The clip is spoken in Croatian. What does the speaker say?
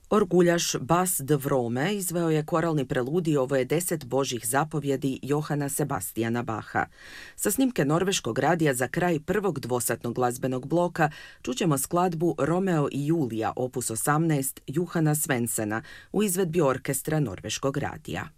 Orguljaš Bas de Vrome izveo je koralni preludij Ovo je 10 božjih zapovjedi Johana Sebastiana Bacha. Sa snimke Norveškog radija za kraj prvog dvosatnog glazbenog bloka čućemo skladbu Romeo i Julija opus 18 Johana Svensena u izvedbi orkestra Norveškog radija.